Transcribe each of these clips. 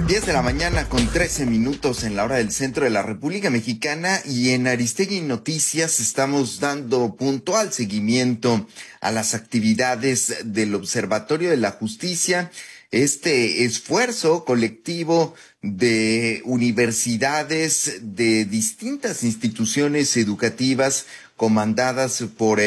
10 de la mañana con 13 minutos en la hora del centro de la República Mexicana, y en Aristegui Noticias estamos dando puntual seguimiento a las actividades del Observatorio de la Justicia, este esfuerzo colectivo de universidades de distintas instituciones educativas comandadas por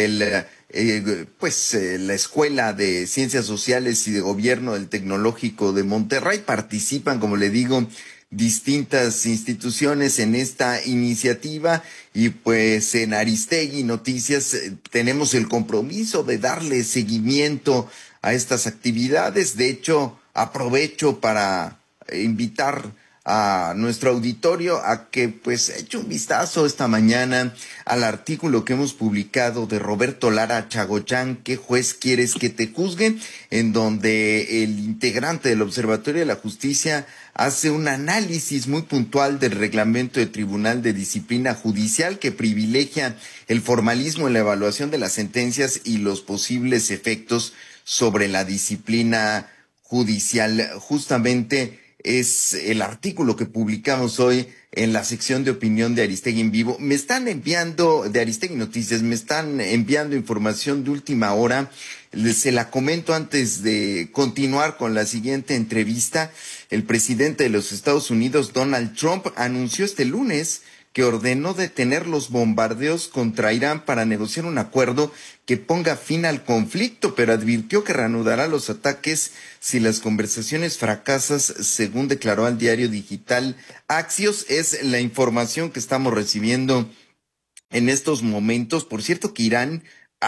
la Escuela de Ciencias Sociales y de Gobierno del Tecnológico de Monterrey. Participan, como le digo, distintas instituciones en esta iniciativa, y pues en Aristegui Noticias tenemos el compromiso de darle seguimiento a estas actividades. De hecho, aprovecho para invitar a nuestro auditorio a que pues eche un vistazo esta mañana al artículo que hemos publicado de Roberto Lara Chagoyán, ¿qué juez quieres que te juzgue?, en donde el integrante del Observatorio de la Justicia hace un análisis muy puntual del reglamento de Tribunal de Disciplina Judicial, que privilegia el formalismo en la evaluación de las sentencias y los posibles efectos sobre la disciplina judicial. Justamente es el artículo que publicamos hoy en la sección de opinión de Aristegui en Vivo. Me están enviando, de Aristegui Noticias, me están enviando información de última hora. Se la comento antes de continuar con la siguiente entrevista. El presidente de los Estados Unidos, Donald Trump, anunció este lunes que ordenó detener los bombardeos contra Irán para negociar un acuerdo que ponga fin al conflicto, pero advirtió que reanudará los ataques si las conversaciones fracasan, según declaró al diario digital Axios. Es la información que estamos recibiendo en estos momentos. Por cierto, que Irán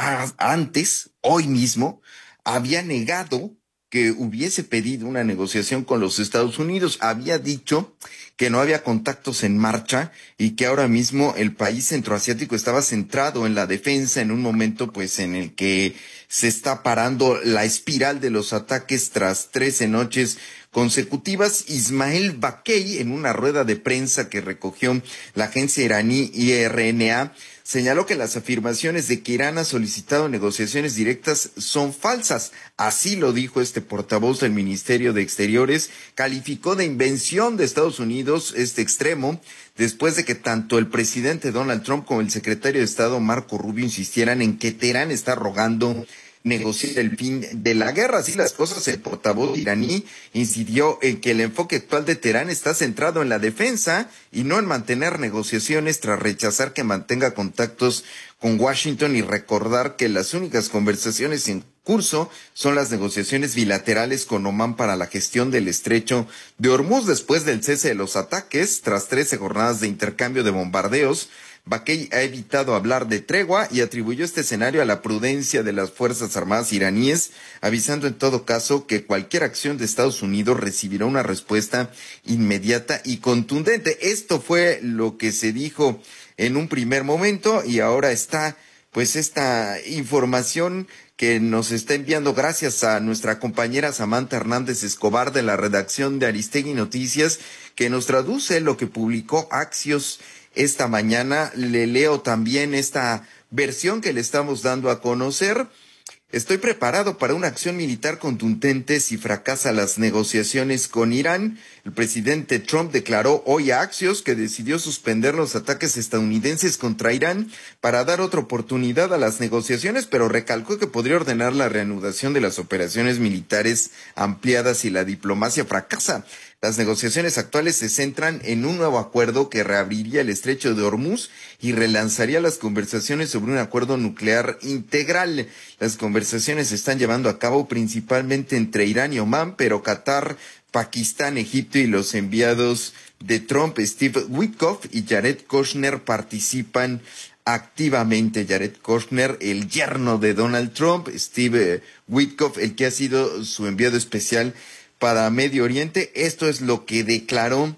antes, hoy mismo, había negado que hubiese pedido una negociación con los Estados Unidos. Había dicho que no había contactos en marcha y que ahora mismo el país centroasiático estaba centrado en la defensa, en un momento pues en el que se está parando la espiral de los ataques tras 13 noches consecutivas. Ismael Bakey, en una rueda de prensa que recogió la agencia iraní IRNA, señaló que las afirmaciones de que Irán ha solicitado negociaciones directas son falsas. Así lo dijo este portavoz del Ministerio de Exteriores. Calificó de invención de Estados Unidos este extremo, después de que tanto el presidente Donald Trump como el secretario de Estado Marco Rubio insistieran en que Teherán está rogando negociar el fin de la guerra. Así las cosas, el portavoz iraní incidió en que el enfoque actual de Teherán está centrado en la defensa y no en mantener negociaciones, tras rechazar que mantenga contactos con Washington y recordar que las únicas conversaciones en curso son las negociaciones bilaterales con Omán para la gestión del estrecho de Hormuz. Después del cese de los ataques, tras 13 jornadas de intercambio de bombardeos, Bakey ha evitado hablar de tregua y atribuyó este escenario a la prudencia de las Fuerzas Armadas iraníes, avisando en todo caso que cualquier acción de Estados Unidos recibirá una respuesta inmediata y contundente. Esto fue lo que se dijo en un primer momento, y ahora está pues esta información que nos está enviando gracias a nuestra compañera Samantha Hernández Escobar de la redacción de Aristegui Noticias, que nos traduce lo que publicó Axios esta mañana. Le leo también esta versión que le estamos dando a conocer. Estoy preparado para una acción militar contundente si fracasan las negociaciones con Irán. El presidente Trump declaró hoy a Axios que decidió suspender los ataques estadounidenses contra Irán para dar otra oportunidad a las negociaciones, pero recalcó que podría ordenar la reanudación de las operaciones militares ampliadas si la diplomacia fracasa. Las negociaciones actuales se centran en un nuevo acuerdo que reabriría el estrecho de Hormuz y relanzaría las conversaciones sobre un acuerdo nuclear integral. Las conversaciones se están llevando a cabo principalmente entre Irán y Omán, pero Qatar, Pakistán, Egipto y los enviados de Trump, Steve Witkoff y Jared Kushner, participan activamente. Jared Kushner, el yerno de Donald Trump, Steve Witkoff, el que ha sido su enviado especial para Medio Oriente. Esto es lo que declaró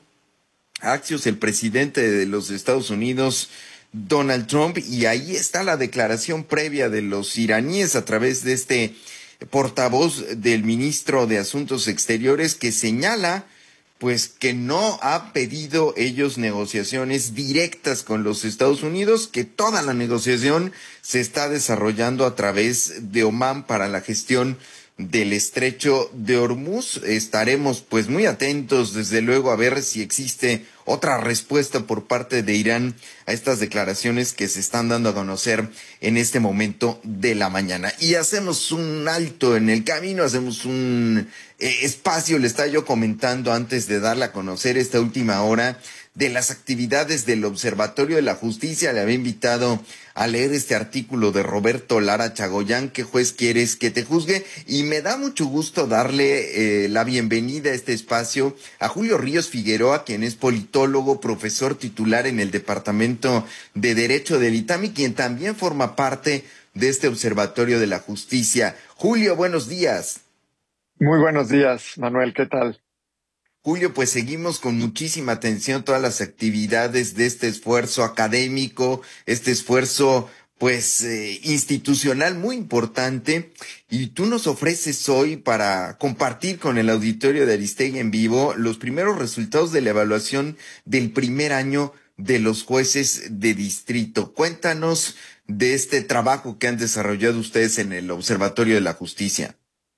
Axios, el presidente de los Estados Unidos, Donald Trump, y ahí está la declaración previa de los iraníes a través de este portavoz del ministro de Asuntos Exteriores, que señala pues que no ha pedido ellos negociaciones directas con los Estados Unidos, que toda la negociación se está desarrollando a través de Omán para la gestión del estrecho de Hormuz. Estaremos pues muy atentos, desde luego, a ver si existe otra respuesta por parte de Irán a estas declaraciones que se están dando a conocer en este momento de la mañana. Y hacemos un alto en el camino, hacemos un espacio, le estaba yo comentando antes de darle a conocer esta última hora de las actividades del Observatorio de la Justicia. Le había invitado a leer este artículo de Roberto Lara Chagoyán, ¿qué juez quieres que te juzgue? Y me da mucho gusto darle la bienvenida a este espacio a Julio Ríos Figueroa, quien es politólogo, profesor titular en el Departamento de Derecho del ITAM y quien también forma parte de este Observatorio de la Justicia. Julio, buenos días. Muy buenos días, Manuel, ¿qué tal? Julio, pues seguimos con muchísima atención todas las actividades de este esfuerzo académico, este esfuerzo pues institucional muy importante, y tú nos ofreces hoy para compartir con el auditorio de Aristegui en vivo los primeros resultados de la evaluación del primer año de los jueces de distrito. Cuéntanos de este trabajo que han desarrollado ustedes en el Observatorio de la Justicia.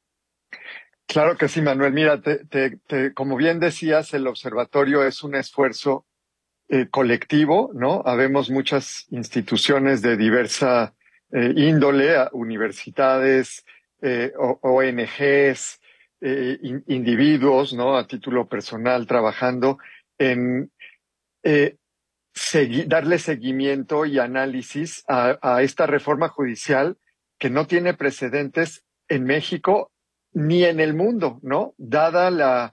Claro que sí, Manuel. Mira, como bien decías, el observatorio es un esfuerzo colectivo, ¿no? Habemos muchas instituciones de diversa índole, universidades, ONGs, individuos, ¿no? A título personal, trabajando en eh, darle seguimiento y análisis a esta reforma judicial que no tiene precedentes en México ni en el mundo, ¿no? Dada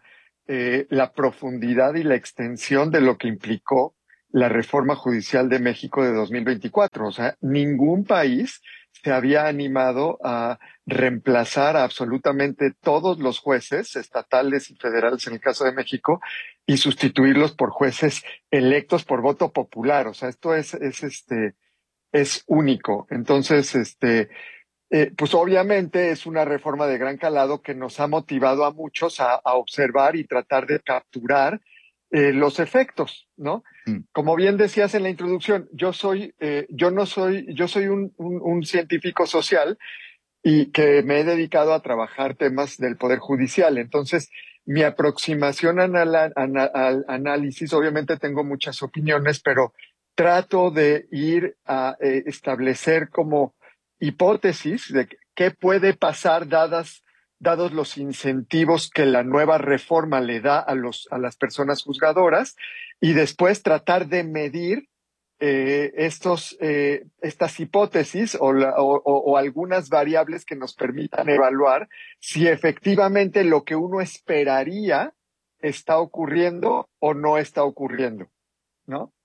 la profundidad y la extensión de lo que implicó la reforma judicial de México de 2024. O sea, ningún país se había animado a reemplazar a absolutamente todos los jueces estatales y federales en el caso de México y sustituirlos por jueces electos por voto popular. O sea, esto es único. Entonces, pues obviamente es una reforma de gran calado que nos ha motivado a muchos a observar y tratar de capturar los efectos, ¿no? Mm. Como bien decías en la introducción, yo soy un científico social y que me he dedicado a trabajar temas del Poder Judicial. Entonces, mi aproximación al análisis, obviamente tengo muchas opiniones, pero trato de ir a establecer como hipótesis de qué puede pasar dados los incentivos que la nueva reforma le da a las personas juzgadoras y después tratar de medir estas hipótesis o algunas variables que nos permitan evaluar si efectivamente lo que uno esperaría está ocurriendo o no está ocurriendo, ¿no?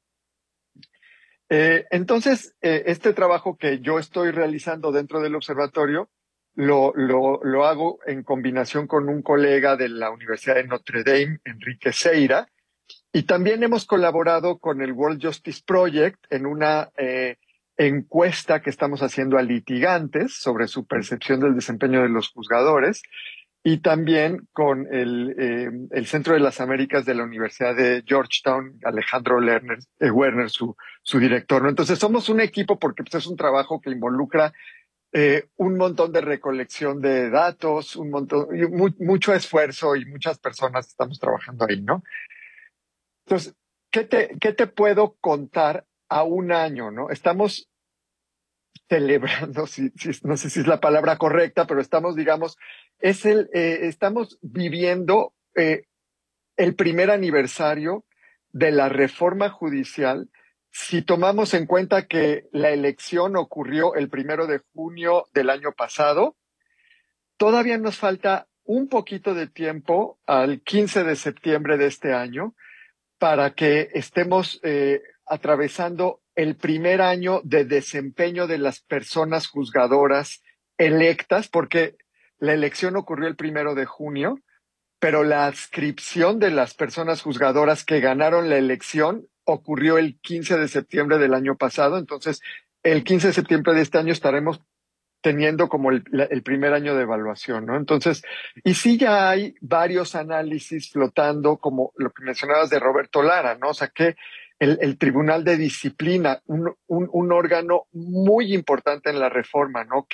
Entonces, este trabajo que yo estoy realizando dentro del observatorio lo hago en combinación con un colega de la Universidad de Notre Dame, Enrique Seira, y también hemos colaborado con el World Justice Project en una encuesta que estamos haciendo a litigantes sobre su percepción del desempeño de los juzgadores y también con el Centro de las Américas de la Universidad de Georgetown, Alejandro Werner, su director, ¿no? Entonces somos un equipo porque pues, es un trabajo que involucra un montón de recolección de datos, mucho esfuerzo y muchas personas estamos trabajando ahí, ¿no? Entonces, qué te puedo contar a un año, ¿no? Estamos celebrando, no sé si es la palabra correcta, pero estamos, digamos, estamos viviendo el primer aniversario de la reforma judicial. Si tomamos en cuenta que la elección ocurrió el 1 de junio del año pasado, todavía nos falta un poquito de tiempo al 15 de septiembre de este año para que estemos atravesando el primer año de desempeño de las personas juzgadoras electas, porque la elección ocurrió el 1 de junio, pero la adscripción de las personas juzgadoras que ganaron la elección ocurrió el 15 de septiembre del año pasado. Entonces, el 15 de septiembre de este año estaremos teniendo como el primer año de evaluación, ¿no? Entonces, y sí ya hay varios análisis flotando, como lo que mencionabas de Roberto Lara, ¿no? O sea, que el Tribunal de Disciplina, un órgano muy importante en la reforma, ¿no?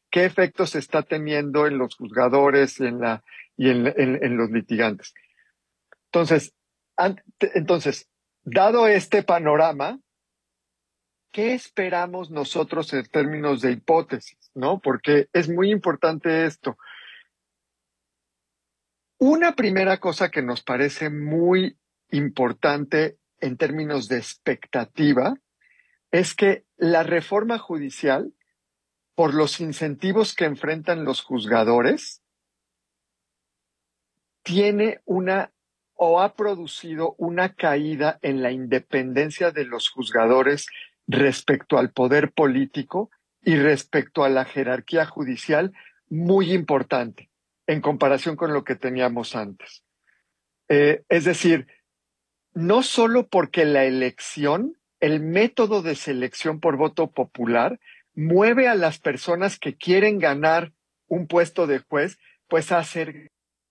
qué efectos está teniendo en los juzgadores y en los litigantes. Entonces, entonces, dado este panorama, ¿qué esperamos nosotros en términos de hipótesis? ¿No? Porque es muy importante esto. Una primera cosa que nos parece muy importante en términos de expectativa es que la reforma judicial, por los incentivos que enfrentan los juzgadores, tiene una o ha producido una caída en la independencia de los juzgadores respecto al poder político y respecto a la jerarquía judicial muy importante en comparación con lo que teníamos antes. Es decir, no solo porque la elección, el método de selección por voto popular, mueve a las personas que quieren ganar un puesto de juez, pues a hacer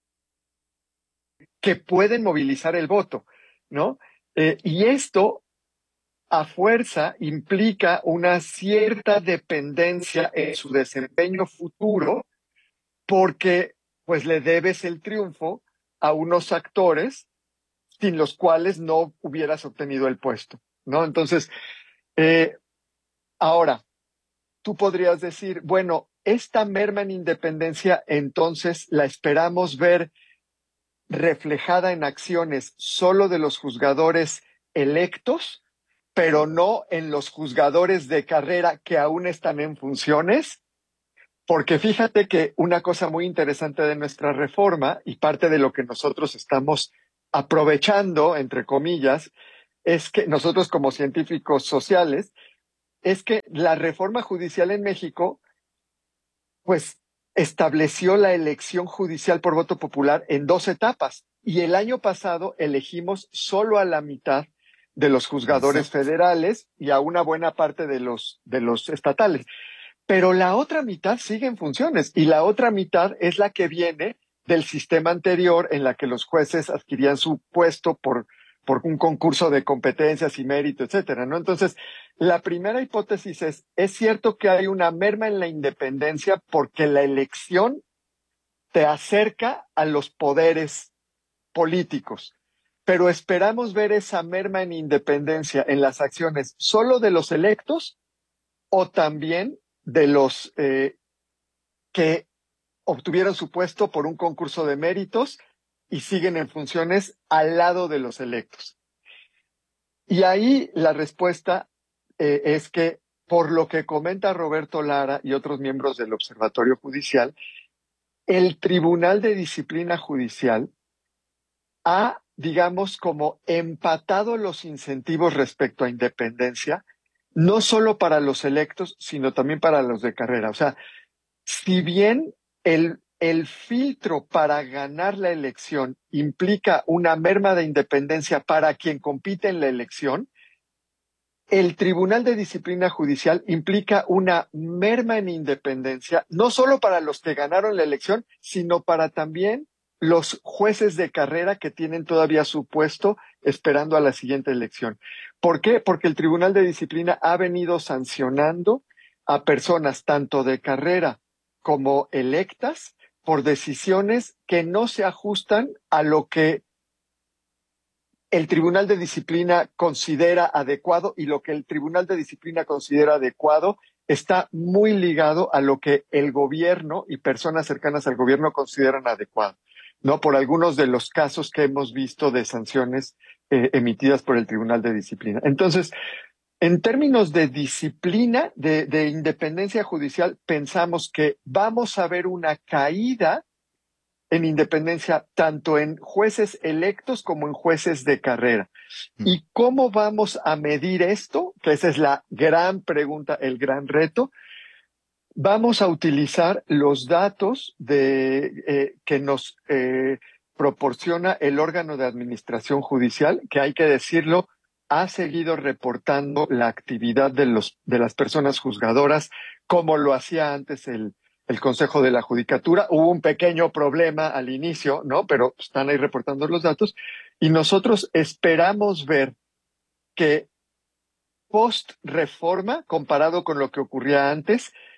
que pueden movilizar el voto, ¿no? Y esto a fuerza implica una cierta dependencia en su desempeño futuro porque pues le debes el triunfo a unos actores sin los cuales no hubieras obtenido el puesto, ¿no? Entonces, eh, ahora, tú podrías decir, bueno, esta merma en independencia entonces la esperamos ver reflejada en acciones solo de los juzgadores electos, pero no en los juzgadores de carrera que aún están en funciones, porque fíjate que una cosa muy interesante de nuestra reforma y parte de lo que nosotros estamos aprovechando, entre comillas, es que nosotros como científicos sociales, es que la reforma judicial en México pues estableció la elección judicial por voto popular en 2 etapas. Y el año pasado elegimos solo a la mitad de los juzgadores Exacto. federales y a una buena parte de los estatales. Pero la otra mitad sigue en funciones y la otra mitad es la que viene del sistema anterior en la que los jueces adquirían su puesto por un concurso de competencias y mérito, etcétera, ¿no? Entonces, la primera hipótesis es cierto que hay una merma en la independencia porque la elección te acerca a los poderes políticos, pero esperamos ver esa merma en independencia en las acciones solo de los electos o también de los que obtuvieron su puesto por un concurso de méritos y siguen en funciones al lado de los electos. Y ahí la respuesta es que, por lo que comenta Roberto Lara y otros miembros del Observatorio Judicial, el Tribunal de Disciplina Judicial ha, digamos, como empatado los incentivos respecto a independencia, no solo para los electos, sino también para los de carrera. O sea, si bien el filtro para ganar la elección implica una merma de independencia para quien compite en la elección, el Tribunal de Disciplina Judicial implica una merma en independencia, no solo para los que ganaron la elección, sino para también los jueces de carrera que tienen todavía su puesto esperando a la siguiente elección. ¿Por qué? Porque el Tribunal de Disciplina ha venido sancionando a personas tanto de carrera como electas por decisiones que no se ajustan a lo que el Tribunal de Disciplina considera adecuado, y lo que el Tribunal de Disciplina considera adecuado está muy ligado a lo que el gobierno y personas cercanas al gobierno consideran adecuado, ¿no? Por algunos de los casos que hemos visto de sanciones emitidas por el Tribunal de Disciplina. Entonces, en términos de disciplina, de independencia judicial, pensamos que vamos a ver una caída en independencia, tanto en jueces electos como en jueces de carrera. ¿Y cómo vamos a medir esto? Que esa es la gran pregunta, el gran reto. Vamos a utilizar los datos que nos proporciona el órgano de administración judicial, que hay que decirlo, ha seguido reportando la actividad de las personas juzgadoras como lo hacía antes el Consejo de la Judicatura. Hubo un pequeño problema al inicio, ¿no? Pero están ahí reportando los datos y nosotros esperamos ver que post reforma, comparado con lo que ocurría antes,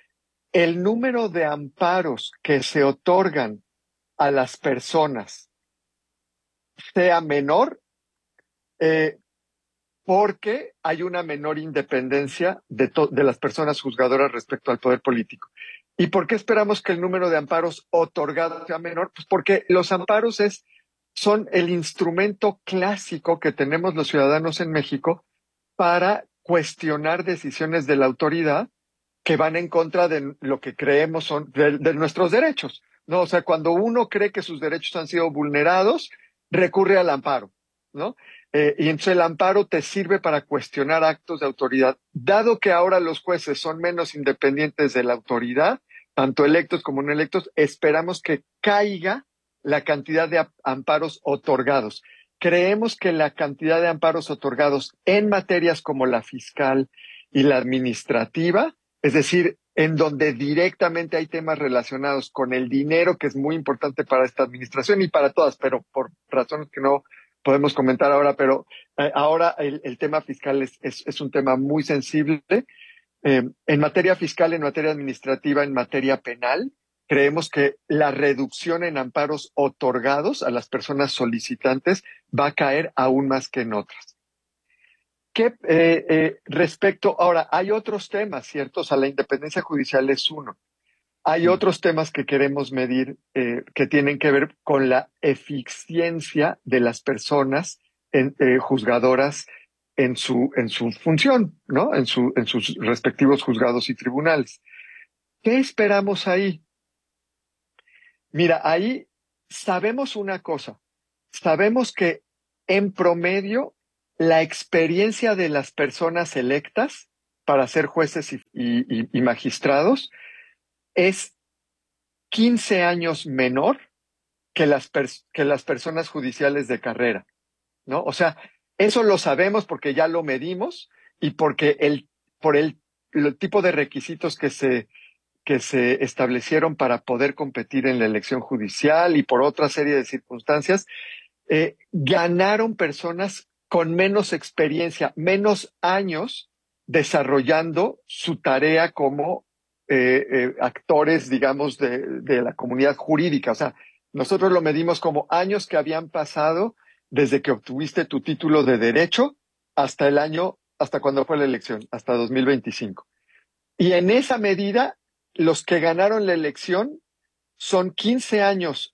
el número de amparos que se otorgan a las personas sea menor, eh, porque hay una menor independencia de las personas juzgadoras respecto al poder político. ¿Y por qué esperamos que el número de amparos otorgados sea menor? Pues porque los amparos son el instrumento clásico que tenemos los ciudadanos en México para cuestionar decisiones de la autoridad que van en contra de lo que creemos son de nuestros derechos, ¿no? O sea, cuando uno cree que sus derechos han sido vulnerados, recurre al amparo, ¿no? Y entonces el amparo te sirve para cuestionar actos de autoridad. Dado que ahora los jueces son menos independientes de la autoridad, tanto electos como no electos, esperamos que caiga la cantidad de amparos otorgados. Creemos que la cantidad de amparos otorgados en materias como la fiscal y la administrativa, es decir, en donde directamente hay temas relacionados con el dinero, que es muy importante para esta administración y para todas, pero por razones que no podemos comentar ahora, pero ahora el tema fiscal es un tema muy sensible. En materia fiscal, en materia administrativa, en materia penal, creemos que la reducción en amparos otorgados a las personas solicitantes va a caer aún más que en otras. Respecto, ahora, hay otros temas, ¿cierto? O sea, la independencia judicial es uno. Hay otros temas que queremos medir que tienen que ver con la eficiencia de las personas juzgadoras en su función, ¿no? En sus respectivos juzgados y tribunales. ¿Qué esperamos ahí? Mira, ahí sabemos una cosa. Sabemos que en promedio la experiencia de las personas electas para ser jueces y magistrados es 15 años menor que las personas judiciales de carrera, ¿no? O sea, eso lo sabemos porque ya lo medimos y porque por el tipo de requisitos que se establecieron para poder competir en la elección judicial y por otra serie de circunstancias, ganaron personas con menos experiencia, menos años desarrollando su tarea como actores, digamos, de la comunidad jurídica. O sea, nosotros lo medimos como años que habían pasado desde que obtuviste tu título de derecho hasta el año, hasta cuando fue la elección, hasta 2025. Y en esa medida, los que ganaron la elección son 15 años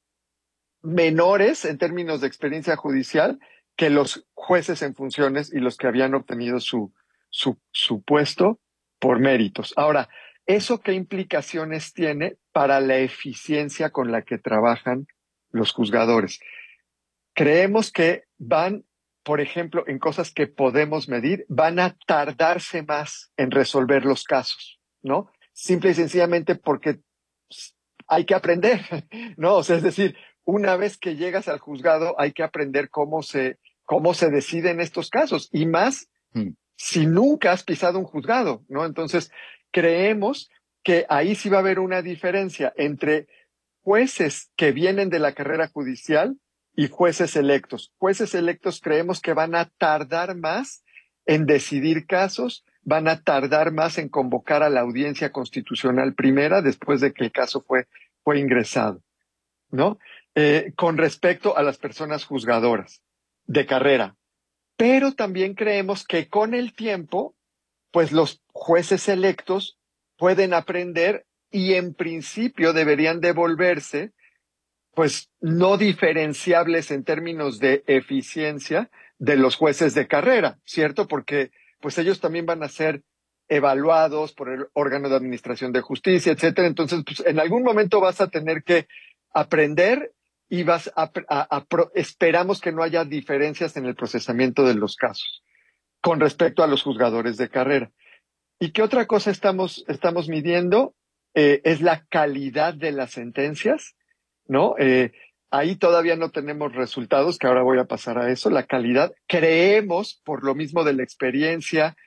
menores en términos de experiencia judicial que los jueces en funciones y los que habían obtenido su puesto por méritos. Ahora, ¿eso qué implicaciones tiene para la eficiencia con la que trabajan los juzgadores? Creemos que van, por ejemplo, en cosas que podemos medir, van a tardarse más en resolver los casos, ¿no? Simple y sencillamente porque hay que aprender, ¿no? O sea, es decir, una vez que llegas al juzgado hay que aprender cómo se deciden estos casos y más si nunca has pisado un juzgado, ¿no? Entonces, creemos que ahí sí va a haber una diferencia entre jueces que vienen de la carrera judicial y jueces electos. Jueces electos creemos que van a tardar más en decidir casos, van a tardar más en convocar a la audiencia constitucional primera después de que el caso fue ingresado, ¿no? Con respecto a las personas juzgadoras de carrera. Pero también creemos que con el tiempo, pues los jueces electos pueden aprender y en principio deberían devolverse pues no diferenciables en términos de eficiencia de los jueces de carrera, ¿cierto? Porque pues ellos también van a ser evaluados por el órgano de administración de justicia, etcétera. Entonces, pues en algún momento vas a tener que aprender y esperamos que no haya diferencias en el procesamiento de los casos con respecto a los juzgadores de carrera. ¿Y qué otra cosa estamos midiendo? Es la calidad de las sentencias, ¿no? Ahí todavía no tenemos resultados, que ahora voy a pasar a eso. La calidad, creemos, por lo mismo de la experiencia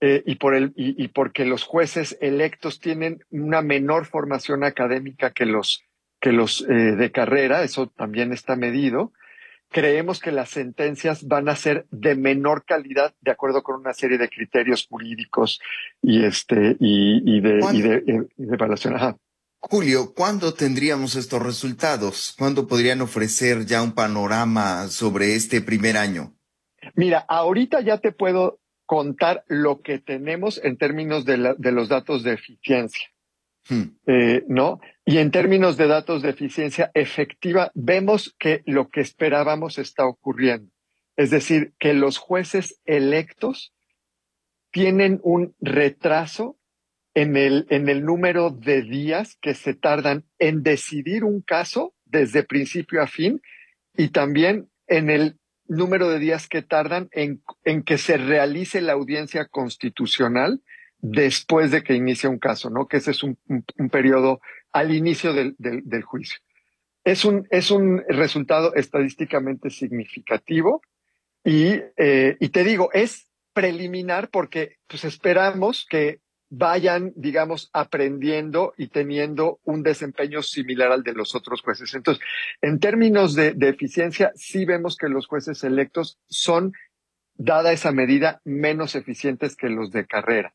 y porque los jueces electos tienen una menor formación académica que los de carrera, eso también está medido. creemos que las sentencias van a ser de menor calidad de acuerdo con una serie de criterios jurídicos y de evaluación. Ajá. Julio, ¿cuándo tendríamos estos resultados? ¿Cuándo podrían ofrecer ya un panorama sobre este primer año? Mira, ahorita ya te puedo contar lo que tenemos en términos de los datos de eficiencia, ¿no? Y en términos de datos de eficiencia efectiva, vemos que lo que esperábamos está ocurriendo. Es decir, que los jueces electos tienen un retraso en el número de días que se tardan en decidir un caso desde principio a fin y también en el número de días que tardan en que se realice la audiencia constitucional después de que inicie un caso, ¿no? Que ese es un periodo al inicio del juicio. Es un resultado estadísticamente significativo y te digo, es preliminar porque pues esperamos que vayan, digamos, aprendiendo y teniendo un desempeño similar al de los otros jueces. Entonces, en términos de eficiencia, sí vemos que los jueces electos son, dada esa medida, menos eficientes que los de carrera.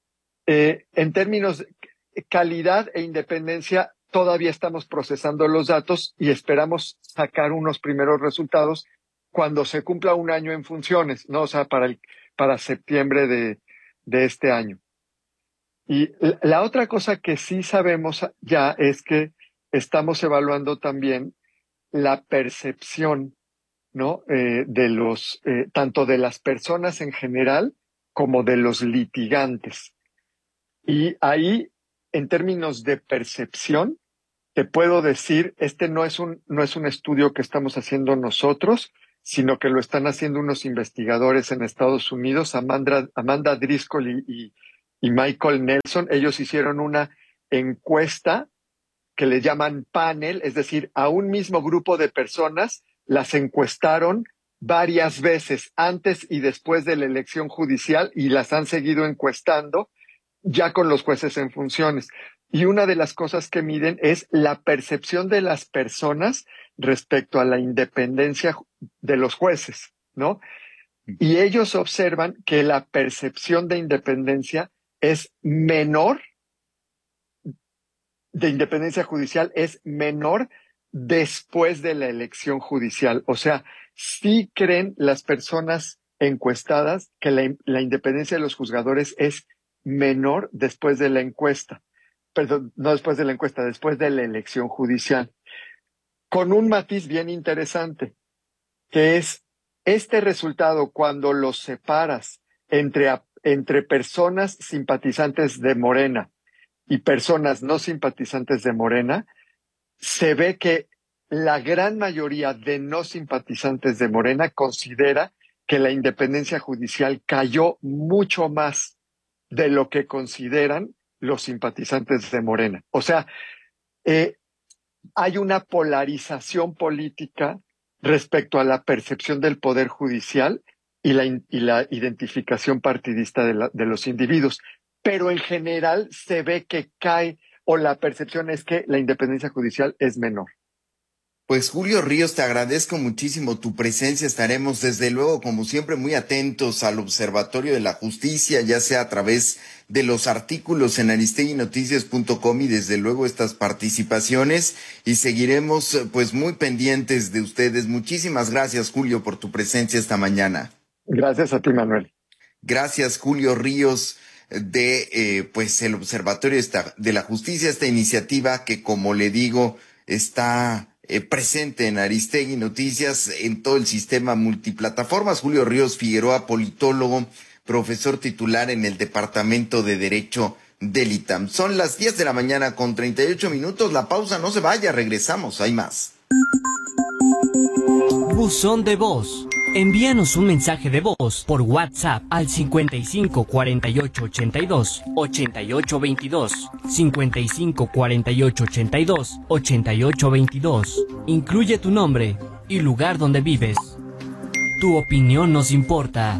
En términos de calidad e independencia, todavía estamos procesando los datos y esperamos sacar unos primeros resultados cuando se cumpla un año en funciones, ¿no? O sea, para septiembre de este año. Y la otra cosa que sí sabemos ya es que estamos evaluando también la percepción, ¿no? Tanto de las personas en general como de los litigantes. Y ahí, en términos de percepción, te puedo decir, no es un estudio que estamos haciendo nosotros, sino que lo están haciendo unos investigadores en Estados Unidos, Amanda Driscoll y Michael Nelson. Ellos hicieron una encuesta que le llaman panel, es decir, a un mismo grupo de personas las encuestaron varias veces antes y después de la elección judicial y las han seguido encuestando ya con los jueces en funciones. Y una de las cosas que miden es la percepción de las personas respecto a la independencia de los jueces, ¿no? Y ellos observan que la percepción de independencia es menor, de independencia judicial es menor después de la elección judicial. O sea, sí creen las personas encuestadas que la independencia de los juzgadores es menor después de la encuesta. Perdón, no después de la encuesta, después de la elección judicial. Con un matiz bien interesante, que es este resultado cuando los separas entre personas simpatizantes de Morena y personas no simpatizantes de Morena, se ve que la gran mayoría de no simpatizantes de Morena considera que la independencia judicial cayó mucho más de lo que consideran los simpatizantes de Morena. O sea, hay una polarización política respecto a la percepción del poder judicial y la identificación partidista de los individuos. Pero en general se ve que cae, o la percepción es que la independencia judicial es menor. Pues Julio Ríos, te agradezco muchísimo tu presencia. Estaremos desde luego, como siempre, muy atentos al Observatorio de la Justicia, ya sea a través de los artículos en aristeguinoticias.com y desde luego estas participaciones, y seguiremos pues muy pendientes de ustedes. Muchísimas gracias, Julio, por tu presencia esta mañana. Gracias a ti, Manuel. Gracias, Julio Ríos, de pues el Observatorio de la Justicia, esta iniciativa que, como le digo, está presente en Aristegui Noticias, en todo el sistema multiplataformas. Julio Ríos Figueroa, politólogo, profesor titular en el Departamento de Derecho del ITAM. Son las 10 de la mañana con 38 minutos. La pausa, no se vaya, regresamos, hay más. Buzón de voz. Envíanos un mensaje de voz por WhatsApp al 55 48 82 88 22, 55 48 82 88 22. Incluye tu nombre y lugar donde vives. Tu opinión nos importa.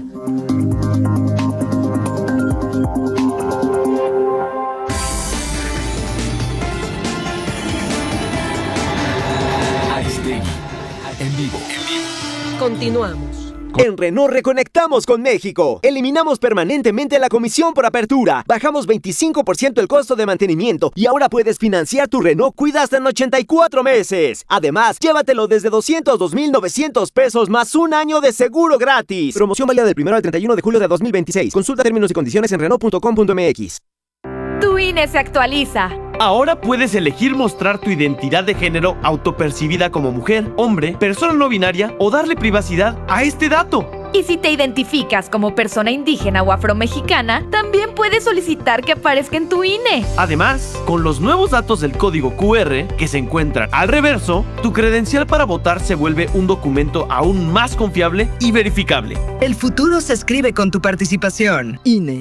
Aristegui, en vivo. Continuamos. En Renault reconectamos con México. Eliminamos permanentemente la comisión por apertura. Bajamos 25% el costo de mantenimiento y ahora puedes financiar tu Renault Kwid hasta en 84 meses. Además, llévatelo desde 202,900 pesos más un año de seguro gratis. Promoción válida del 1 al 31 de julio de 2026. Consulta términos y condiciones en Renault.com.mx. Tu INE se actualiza. Ahora puedes elegir mostrar tu identidad de género autopercibida como mujer, hombre, persona no binaria o darle privacidad a este dato. Y si te identificas como persona indígena o afromexicana, también puedes solicitar que aparezca en tu INE. Además, con los nuevos datos del código QR que se encuentran al reverso, tu credencial para votar se vuelve un documento aún más confiable y verificable. El futuro se escribe con tu participación. INE.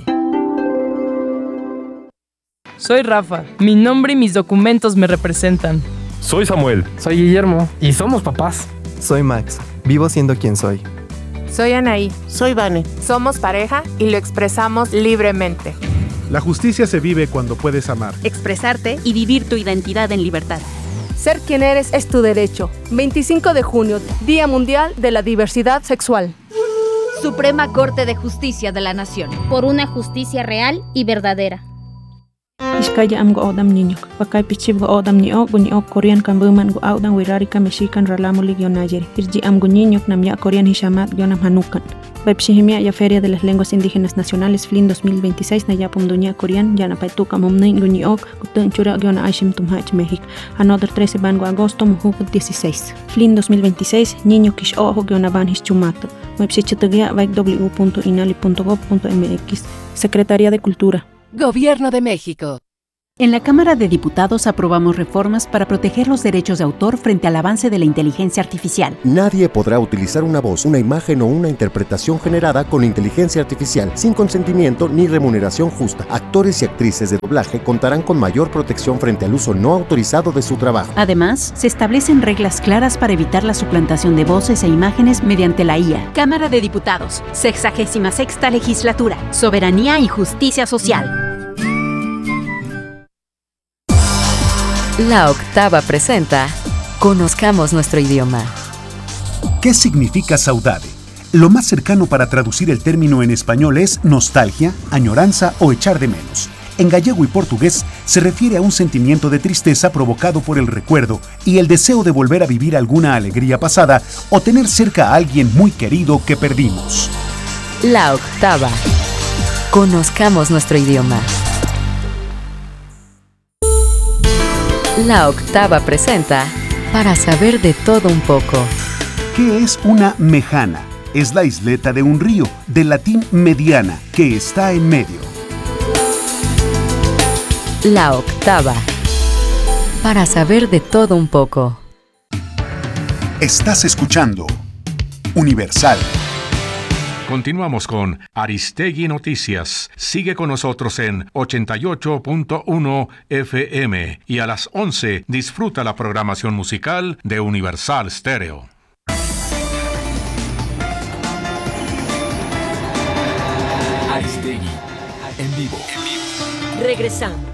Soy Rafa. Mi nombre y mis documentos me representan. Soy Samuel. Soy Guillermo. Y somos papás. Soy Max. Vivo siendo quien soy. Soy Anaí. Soy Vane. Somos pareja y lo expresamos libremente. La justicia se vive cuando puedes amar, expresarte y vivir tu identidad en libertad. Ser quien eres es tu derecho. 25 de junio, Día Mundial de la Diversidad Sexual. Suprema Corte de Justicia de la Nación. Por una justicia real y verdadera. Iskaya am go odam niño, pakai pichib go odam niok Korean kambuman go audan wirari ka mexican ralamo ligio nayeri. Irji am go niño nam ya Korean hishamat gionam hanukan. Baipshihimia ya Feria de las Lenguas Indígenas Nacionales FLIN 2026 na yapum dunia Korean ya na paituka momnin go niok gutun chura giona aishim tumhach México. Another 13 ban go agosto mujuk 16. FLIN 2026 niño kish ojo giona ban hischumato. Baipshichitugia www.inali.gov.mx. Secretaría de Cultura. Gobierno de México. En la Cámara de Diputados aprobamos reformas para proteger los derechos de autor frente al avance de la inteligencia artificial. Nadie podrá utilizar una voz, una imagen o una interpretación generada con inteligencia artificial sin consentimiento ni remuneración justa. Actores y actrices de doblaje contarán con mayor protección frente al uso no autorizado de su trabajo. Además, se establecen reglas claras para evitar la suplantación de voces e imágenes mediante la IA. Cámara de Diputados, 66ª Legislatura, Soberanía y Justicia Social. La Octava presenta Conozcamos nuestro idioma. ¿Qué significa saudade? Lo más cercano para traducir el término en español es nostalgia, añoranza o echar de menos. En gallego y portugués se refiere a un sentimiento de tristeza provocado por el recuerdo y el deseo de volver a vivir alguna alegría pasada o tener cerca a alguien muy querido que perdimos. La Octava. Conozcamos nuestro idioma. La Octava presenta Para saber de todo un poco. ¿Qué es una mejana? Es la isleta de un río, del latín mediana, que está en medio. La Octava. Para saber de todo un poco. Estás escuchando Universal. Continuamos con Aristegui Noticias. Sigue con nosotros en 88.1 FM y a las 11 disfruta la programación musical de Universal Stereo. Aristegui en vivo. Regresamos.